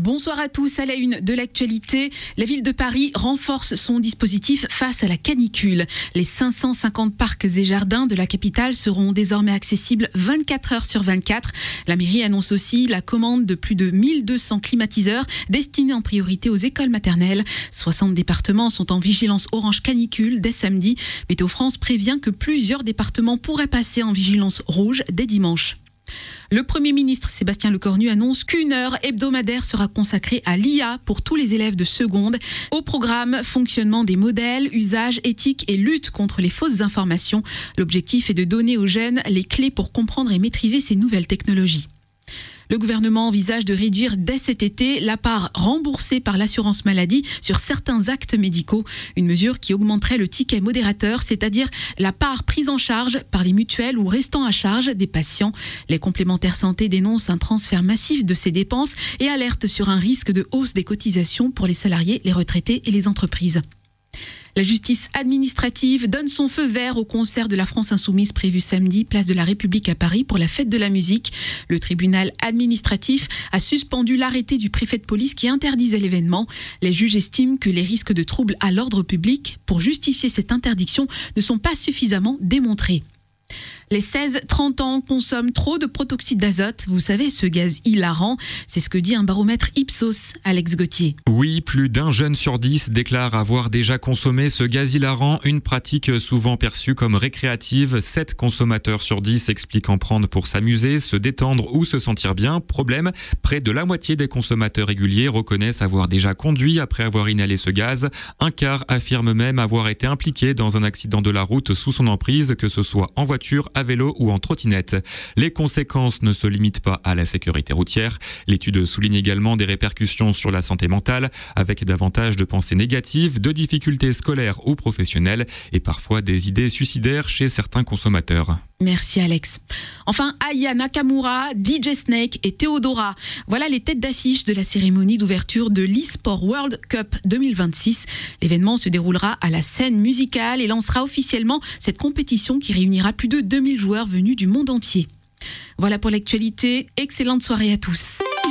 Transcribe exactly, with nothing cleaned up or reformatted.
Bonsoir à tous. À la une de l'actualité, la ville de Paris renforce son dispositif face à la canicule. Les cinq cent cinquante parcs et jardins de la capitale seront désormais accessibles vingt-quatre heures sur vingt-quatre. La mairie annonce aussi la commande de plus de mille deux cents climatiseurs destinés en priorité aux écoles maternelles. soixante départements sont en vigilance orange canicule dès samedi. Météo France prévient que plusieurs départements pourraient passer en vigilance rouge dès dimanche. Le Premier ministre Sébastien Lecornu annonce qu'une heure hebdomadaire sera consacrée à l'I A pour tous les élèves de seconde. Au programme, fonctionnement des modèles, usage, éthique et lutte contre les fausses informations. L'objectif est de donner aux jeunes les clés pour comprendre et maîtriser ces nouvelles technologies. Le gouvernement envisage de réduire dès cet été la part remboursée par l'assurance maladie sur certains actes médicaux. Une mesure qui augmenterait le ticket modérateur, c'est-à-dire la part prise en charge par les mutuelles ou restant à charge des patients. Les complémentaires santé dénoncent un transfert massif de ces dépenses et alertent sur un risque de hausse des cotisations pour les salariés, les retraités et les entreprises. La justice administrative donne son feu vert au concert de la France Insoumise prévu samedi, place de la République à Paris pour la fête de la musique. Le tribunal administratif a suspendu l'arrêté du préfet de police qui interdisait l'événement. Les juges estiment que les risques de troubles à l'ordre public pour justifier cette interdiction ne sont pas suffisamment démontrés. Les seize trente ans consomment trop de protoxyde d'azote. Vous savez, ce gaz hilarant, c'est ce que dit un baromètre Ipsos, Alex Gauthier. Oui, plus d'un jeune sur dix déclare avoir déjà consommé ce gaz hilarant, une pratique souvent perçue comme récréative. sept consommateurs sur dix expliquent en prendre pour s'amuser, se détendre ou se sentir bien. Problème, près de la moitié des consommateurs réguliers reconnaissent avoir déjà conduit après avoir inhalé ce gaz. Un quart affirme même avoir été impliqué dans un accident de la route sous son emprise, que ce soit en voiture, à vélo ou en trottinette. Les conséquences ne se limitent pas à la sécurité routière. L'étude souligne également des répercussions sur la santé mentale, avec davantage de pensées négatives, de difficultés scolaires ou professionnelles et parfois des idées suicidaires chez certains consommateurs. Merci Alex. Enfin, Aya Nakamura, D J Snake et Theodora. Voilà les têtes d'affiche de la cérémonie d'ouverture de l'eSport World Cup deux mille vingt-six. L'événement se déroulera à la scène musicale et lancera officiellement cette compétition qui réunira plus de deux mille joueurs venus du monde entier. Voilà pour l'actualité. Excellente soirée à tous.